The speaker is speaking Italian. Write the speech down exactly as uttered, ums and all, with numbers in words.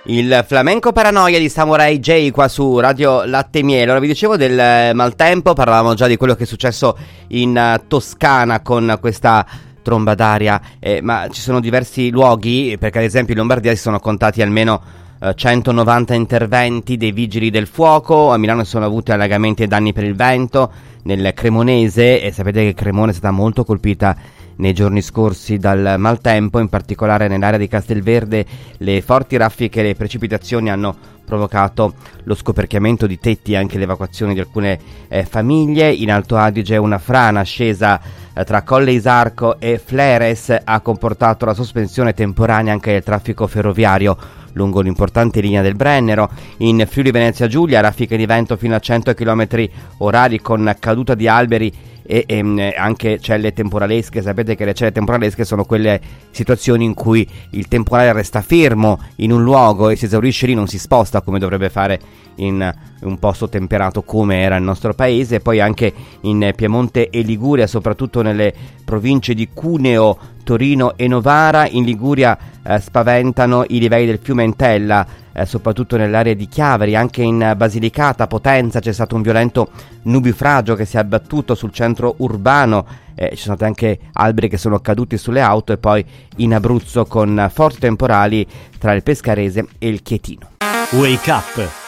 Il flamenco paranoia di Samurai J qua su Radio Latte e Miele. Ora vi dicevo del maltempo, parlavamo già di quello che è successo in uh, Toscana con questa tromba d'aria, eh, ma ci sono diversi luoghi, perché ad esempio in Lombardia si sono contati almeno uh, centonovanta interventi dei vigili del fuoco. A Milano si sono avuti allagamenti e danni per il vento, nel Cremonese, e sapete che Cremona è stata molto colpita nei giorni scorsi dal maltempo, in particolare nell'area di Castelverde. Le forti raffiche e le precipitazioni hanno provocato lo scoperchiamento di tetti e anche l'evacuazione di alcune eh, famiglie. In Alto Adige una frana scesa eh, tra Colle Isarco e Fleres ha comportato la sospensione temporanea anche del traffico ferroviario lungo l'importante linea del Brennero. In Friuli Venezia Giulia raffiche di vento fino a cento chilometri orari con caduta di alberi e, e anche celle temporalesche. Sapete che le celle temporalesche sono quelle situazioni in cui il temporale resta fermo in un luogo e si esaurisce lì, non si sposta come dovrebbe fare in un posto temperato come era il nostro paese. Poi anche in Piemonte e Liguria, soprattutto nelle province di Cuneo, Torino e Novara. In Liguria eh, spaventano i livelli del fiume Entella, eh, soprattutto nell'area di Chiavari. Anche in Basilicata, Potenza, c'è stato un violento nubifragio che si è abbattuto sul centro urbano, eh, ci sono stati anche alberi che sono caduti sulle auto. E poi in Abruzzo con forti temporali tra il Pescarese e il Chietino. Wake Up